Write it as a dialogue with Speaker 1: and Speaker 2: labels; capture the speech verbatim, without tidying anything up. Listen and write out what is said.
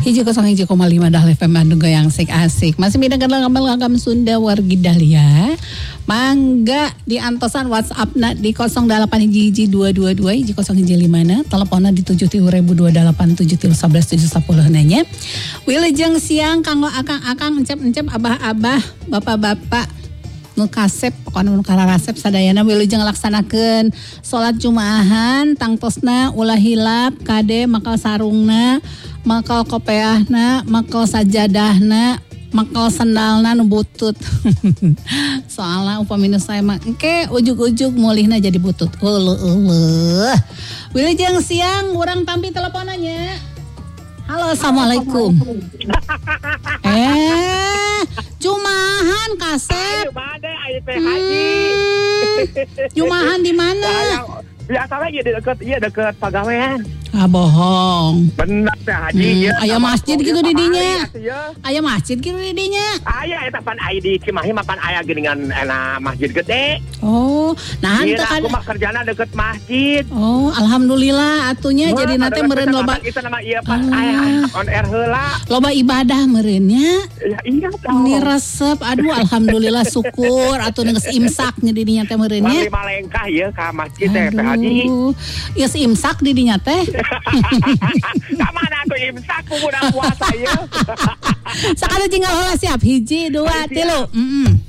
Speaker 1: Hiji kosong hiji koma lima dah F M Bandung yang asik-asik. Masih mendengar langam-langam Sunda wargi dahlia. Mangga di antosan WhatsApp na di nol delapan hiji hiji dua dua dua hiji kosong hiji lima na. Teleponnya di tujuh tilu ribu dua delapan tujuh tilu sebelas tujuh sepuluh nanya. Wilujeng siang kanggo akang-akang encep-encep abah-abah bapak-bapak nu kasep pokoknya nu kararasep sadayana wilujeng laksanakeun salat Jumaahan tangtosna ulah hilap kade makal sarungna makal kopeahna makal sajadahna makal sandalna nu butut. Soalnya upamina saya mah engke ujug-ujug mulihna jadi butut. Eueuh eueuh. Wilujeng siang urang tampi teleponanya. Halo, assalamualaikum. eh, Jumaahan kasep.
Speaker 2: Ayo bade, ayo teh haji.
Speaker 1: Jumaahan di mana?
Speaker 2: Biasa lagi dekat, iya dekat pagawean.
Speaker 1: Ah bohong.
Speaker 2: Benar teh haji.
Speaker 1: Hmm,
Speaker 2: Ya,
Speaker 1: aya masjid gitu di dinya.
Speaker 2: Ya.
Speaker 1: Aya masjid gitu di dinya.
Speaker 2: Aya eta pan aya di Cimahi mapan aya geuningan ena masjid gede.
Speaker 1: Oh, nah
Speaker 2: Iya,
Speaker 1: henteu
Speaker 2: aku
Speaker 1: kada.
Speaker 2: mah kerjana deket masjid.
Speaker 1: Oh, alhamdulillah atunya
Speaker 2: Wah,
Speaker 1: jadi nate
Speaker 2: ada
Speaker 1: meureun
Speaker 2: kita
Speaker 1: loba.
Speaker 2: Kita nama iya pan
Speaker 1: Ah.
Speaker 2: aya on air heula.
Speaker 1: Loba ibadah meureun nya.
Speaker 2: Ya iya tahu.
Speaker 1: Ini resep, aduh alhamdulillah syukur atuh geus imsak nya di dinya teh meureun nya.
Speaker 2: Mali malengkah ya ka masjid teh teh haji.
Speaker 1: Aduh, geus imsak di dinya teh.
Speaker 2: Ka mana tuh imsak ku budak puasa ya.
Speaker 1: Sakali tinggal heula siap hiji dua
Speaker 2: Siap.
Speaker 1: tilu. Heeh.